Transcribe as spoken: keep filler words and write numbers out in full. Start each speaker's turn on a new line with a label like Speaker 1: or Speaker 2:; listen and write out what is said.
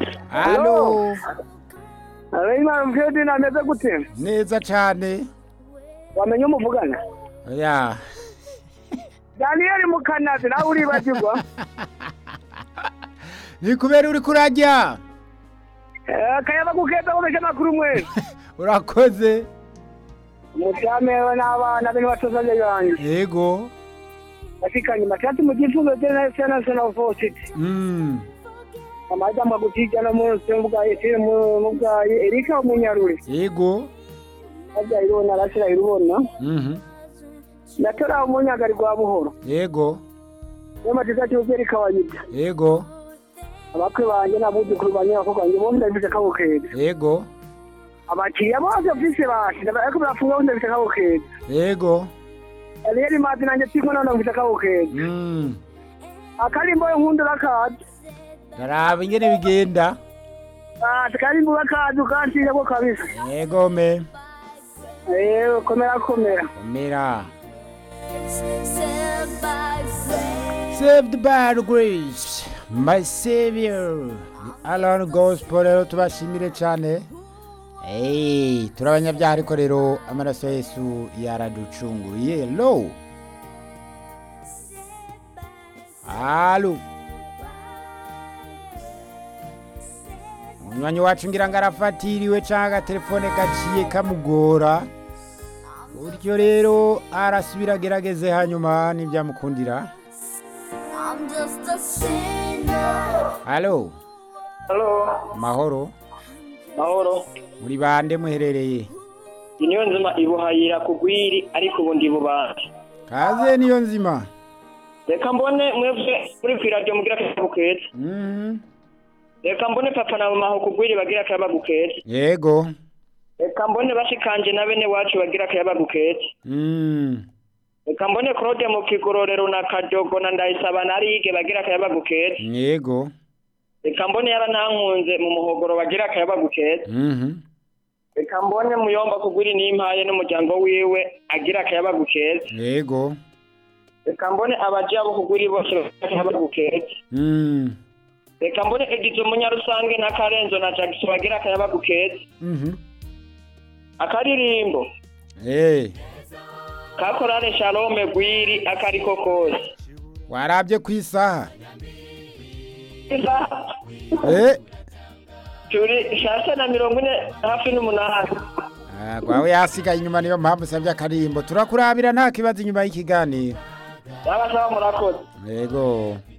Speaker 1: Allo.
Speaker 2: Abimana mfite nameze gute?
Speaker 1: Neza cyane.
Speaker 2: Wamenye umuvugana?
Speaker 1: Ya.
Speaker 2: Daniel Mukanazi nawe uribagirwa?
Speaker 1: Ni kubera uri kurajya?
Speaker 2: Eh kayaba gukeza ubesha makuru mwe.
Speaker 1: Urakoze.
Speaker 2: Mutame n'abana bene batozaje yanyu.
Speaker 1: Yego.
Speaker 2: Afikanye matatu mu gifuzo tena sana sana forty.
Speaker 1: Mm.
Speaker 2: Amaja magutija na munsi mbuga yese mu mbuga Erika Munyarure.
Speaker 1: Yego.
Speaker 2: Aja irona rashira irubona.
Speaker 1: Mhm.
Speaker 2: Natora umunyagari gwa buhoro.
Speaker 1: Yego.
Speaker 2: Yema tizati Erika wanyita.
Speaker 1: Yego.
Speaker 2: Abakwe banje nabuzukuru banje bakobwa nje bombe ndabise kabukeza.
Speaker 1: Yego.
Speaker 2: Abakiriya bose bafise bashi ariko barafunga bombe ndabise kabukeza.
Speaker 1: Yego.
Speaker 2: Aliyeri mati nanje tiko none ndabise kabukeza.
Speaker 1: Mm.
Speaker 2: Akarimbo nkundura kaje.
Speaker 1: Daraba ingene bigenda.
Speaker 2: Ah, akarimbo bakaje ukantije ko kabisa.
Speaker 1: Yego me.
Speaker 2: Eh, komera komera.
Speaker 1: Komera. Saved by grace, my savior. Alone gospel rero tubashimire cyane. Hey, turabanyabyaha ariko rero amaraso Yesu yaraducunguye. Hello. Allo. Umwanya wacu ngira ngarafatiriwe cyangwa telefone gaciye kamugora. Uryo rero arasubira gerageze hanyuma n'ibyamukundira. Allo.
Speaker 2: Hello.
Speaker 1: Mahoro.
Speaker 2: Mahoro.
Speaker 1: Muri bande muherereye?
Speaker 2: Niyo nzima ibuhayira kugwiri ariko ubundi bubanje.
Speaker 1: Kaze niyo nzima.
Speaker 2: Reka mbone mwebwe muri kwiradio mugira kabukeza.
Speaker 1: Mhm.
Speaker 2: Reka mbone papa na mama kugwiri bagira kabagukeza.
Speaker 1: Yego.
Speaker 2: Reka mbone bashikanje na bene wacu bagira kabagukeza.
Speaker 1: Mhm.
Speaker 2: Reka mbone Claude mu kigororero na Kajogo na Ndayisaba narige bagira kabagukeza.
Speaker 1: Yego.
Speaker 2: Reka mbone yaranankunze mu muhogoro bagira kabagukeza.
Speaker 1: Mhm.
Speaker 2: Reka mbone muyomba kugwiri n'impaye n'umuryango wiwe agira kabagukeza.
Speaker 1: Yego.
Speaker 2: Reka mbone abaje abo kugwiri bose bagira kabagukeza.
Speaker 1: Mhm.
Speaker 2: Reka mbone Edizo Munyarusange na Karenzo na Jackson bagira kabagukeza.
Speaker 1: Mhm.
Speaker 2: Akaririmbo.
Speaker 1: Eh.
Speaker 2: Kakorane Shalome gwiri akariko kose.
Speaker 1: Warabye kwisaha. Eh.
Speaker 2: Turi shasa na mirongo ine hafi n'umunani.
Speaker 1: Ah, gwawe yasigaye inyuma niyo mpamvu savye akarimbo. Turakurabira nta kibazo inyuma y'ikiganiro.
Speaker 2: Yabasaba murakoze.
Speaker 1: Yego.